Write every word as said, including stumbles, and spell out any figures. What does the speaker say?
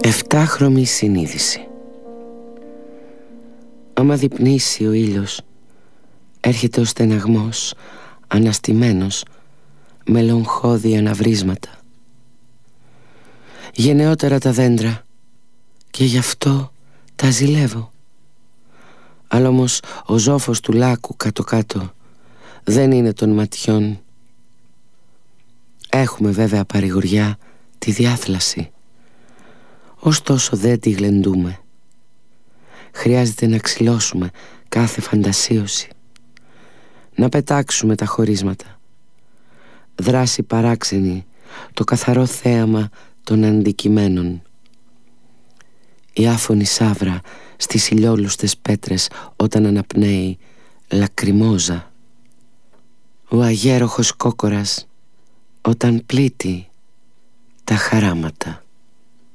Εφτάχρωμη συνείδηση. Άμα διπνήσει ο ήλιος, έρχεται ο στεναγμός, αναστημένος, με λογχώδη αναβρίσματα. Γενναιότερα τα δέντρα, και γι' αυτό τα ζηλεύω. Αλλά όμως ο ζόφος του λάκου κάτω-κάτω δεν είναι των ματιών. Έχουμε βέβαια παρηγοριά τη διάθλαση, ωστόσο δεν τη γλεντούμε. Χρειάζεται να ξυλώσουμε κάθε φαντασίωση, να πετάξουμε τα χωρίσματα. Δράση παράξενη το καθαρό θέαμα των αντικειμένων. Η άφωνη σαύρα στις ηλιόλουστες πέτρες όταν αναπνέει λακριμόζα. Ο αγέροχος κόκορας όταν πλήττει τα χαράματα.